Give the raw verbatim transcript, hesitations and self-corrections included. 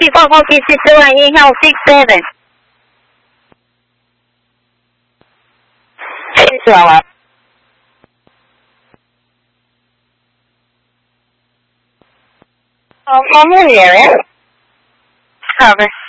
sixty-four, forty, sixty-one, inhale, six, seven. Slow up. Oh, familiar, eh? Cover.